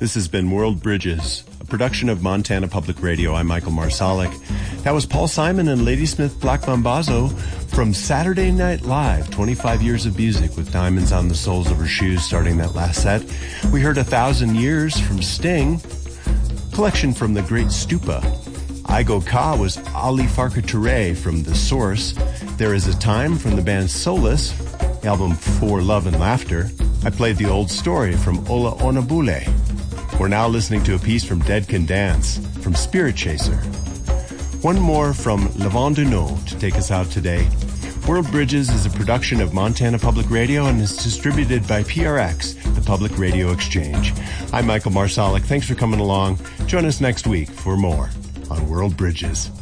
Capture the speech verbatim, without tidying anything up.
This has been World Bridges, a production of Montana Public Radio. I'm Michael Marsalic. That was Paul Simon and Ladysmith Black Mambazo from Saturday Night Live, twenty-five years of music with diamonds on the soles of her shoes starting that last set. We heard A Thousand Years from Sting, collection from the Great Stupa. I Go Ka was Ali Farka Touré from The Source. There Is a Time from the band Solace, album For Love and Laughter. I played The Old Story from Ola Onabule. We're now listening to a piece from Dead Can Dance, from Spirit Chaser. One more from Levant Dunot to take us out today. World Bridges is a production of Montana Public Radio and is distributed by P R X, the Public Radio Exchange. I'm Michael Marsalic. Thanks for coming along. Join us next week for more on World Bridges.